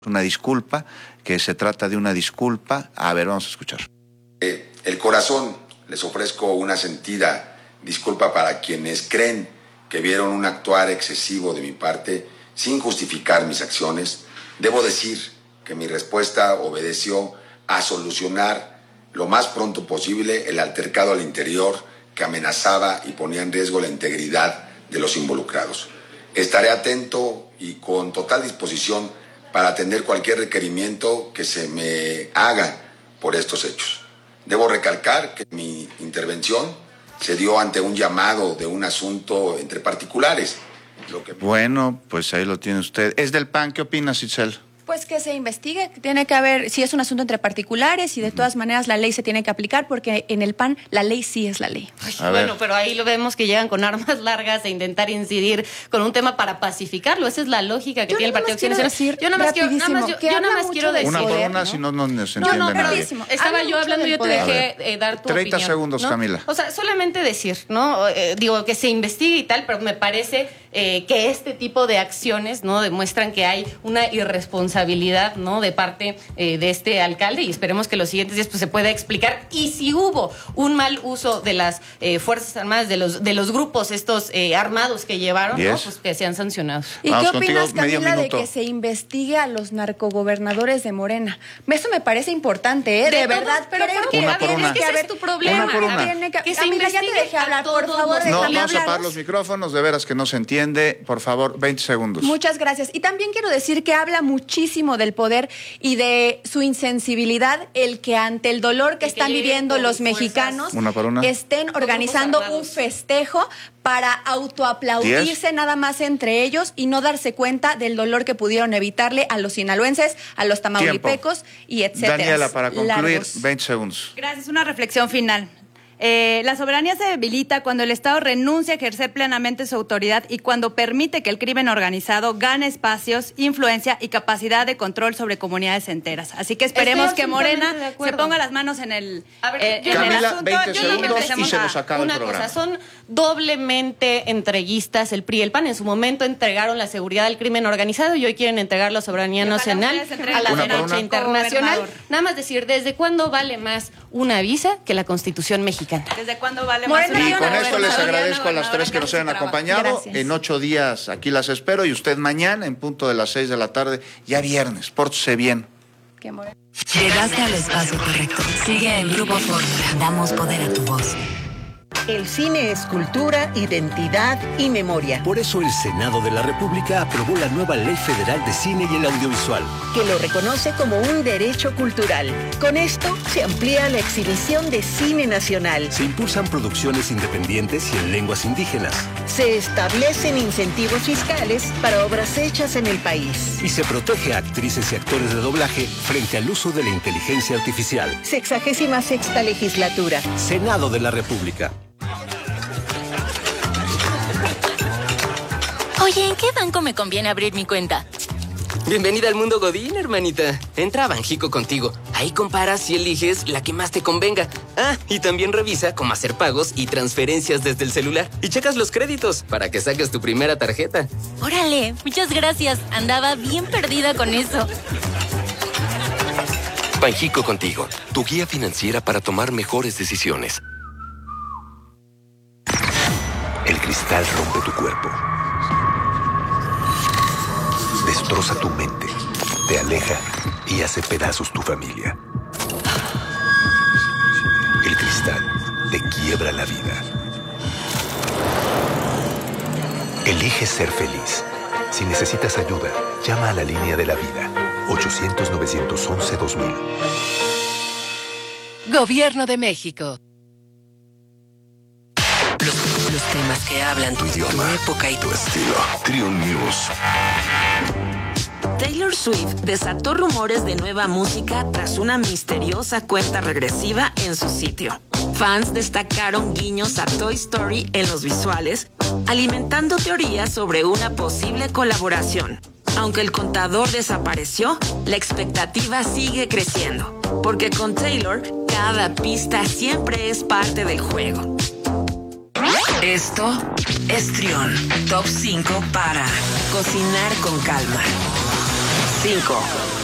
una disculpa, que se trata de una disculpa. A ver, vamos a escuchar. El corazón, les ofrezco una sentida disculpa para quienes creen que vieron un actuar excesivo de mi parte sin justificar mis acciones. Debo decir que mi respuesta obedeció a solucionar lo más pronto posible el altercado al interior que amenazaba y ponía en riesgo la integridad de los involucrados. Estaré atento y con total disposición para atender cualquier requerimiento que se me haga por estos hechos. Debo recalcar que mi intervención se dio ante un llamado de un asunto entre particulares. Bueno, pues ahí lo tiene usted. ¿Es del PAN? ¿Qué opinas, Itzel? Pues que se investigue, tiene que haber, si es un asunto entre particulares y de todas maneras la ley se tiene que aplicar porque en el PAN la ley sí es la ley. Bueno, pero ahí lo vemos que llegan con armas largas a intentar incidir con un tema para pacificarlo. Esa es la lógica que tiene el Partido Acción Nacional. Yo nada más quiero decir. Una por una, si no se entiende nadie. Estaba yo hablando, yo te dejé dar tu 30 opinión, segundos, ¿no? Camila. O sea, solamente decir, ¿no? Digo, que se investigue y tal, pero me parece que este tipo de acciones, ¿no? Demuestran que hay una irresponsabilidad, ¿no? De parte de este alcalde, y esperemos que los siguientes días pues se pueda explicar. Y si hubo un mal uso de las Fuerzas Armadas, de los grupos estos armados que llevaron, ¿no? Pues que sean sancionados. ¿Y qué opinas, Camila, de que se investigue a los narcogobernadores de Morena? Eso me parece importante, ¿eh? De verdad, pero una por una. Es que ese es tu problema. Una por una. Camila, ya te dejé hablar, por favor. No, vamos a apagar los micrófonos, de veras que no se entiende. Por favor, 20 segundos. Muchas gracias. Y también quiero decir que habla muchísimo del poder y de su insensibilidad el que ante el dolor que están viviendo los mexicanos estén organizando un festejo para autoaplaudirse nada más entre ellos y no darse cuenta del dolor que pudieron evitarle a los sinaloenses, a los tamaulipecos y etcétera. Daniela, para concluir, 20 segundos. Gracias. Una reflexión final. La soberanía se debilita cuando el Estado renuncia a ejercer plenamente su autoridad y cuando permite que el crimen organizado gane espacios, influencia y capacidad de control sobre comunidades enteras. Así que esperemos que Morena se ponga las manos en el, Camila, asunto. 20 segundos y se nos acaba el programa. Son doblemente entreguistas el PRI y el PAN. En su momento entregaron la seguridad al crimen organizado y hoy quieren entregar la soberanía nacional a la derecha internacional. Nada más decir, ¿desde cuándo vale más una visa que la Constitución mexicana? ¿Desde cuándo vale más? Y con esto les agradezco a las tres que nos hayan acompañado. Gracias. En 8 días aquí las espero y usted mañana en punto de las 6 de la tarde, ya viernes. Pórtese bien. Llegaste al espacio correcto. Sigue en Grupo Fórmula. Damos poder a tu voz. El cine es cultura, identidad y memoria. Por eso el Senado de la República aprobó la nueva Ley Federal de Cine y el Audiovisual, Que lo reconoce como un derecho cultural. Con esto se amplía la exhibición de cine nacional. se impulsan producciones independientes y en lenguas indígenas, Se establecen incentivos fiscales para obras hechas en el país. y se protege a actrices y actores de doblaje frente al uso de la inteligencia artificial. 66ª legislatura. Senado de la República. Oye, ¿en qué banco me conviene abrir mi cuenta? Bienvenida al mundo Godín, hermanita. Entra a Banjico contigo. Ahí comparas y eliges la que más te convenga. Ah, y también revisa cómo hacer pagos y transferencias desde el celular. Y checas los créditos para que saques tu primera tarjeta. Órale, muchas gracias. Andaba bien perdida con eso. Banjico contigo, tu guía financiera para tomar mejores decisiones. El cristal rompe tu cuerpo. Destroza tu mente, te aleja y hace pedazos tu familia. El cristal te quiebra la vida. Elige ser feliz. Si necesitas ayuda, llama a la línea de la vida. 800-911-2000. Gobierno de México. Los temas que hablan Tu idioma, tu época y tu estilo. Triun News. Taylor Swift desató rumores de nueva música tras una misteriosa cuenta regresiva en su sitio. Fans destacaron guiños a Toy Story en los visuales, alimentando teorías sobre una posible colaboración. Aunque el contador desapareció, la expectativa sigue creciendo, porque con Taylor, cada pista siempre es parte del juego. Esto es Trión, Top 5 para cocinar con calma. 5,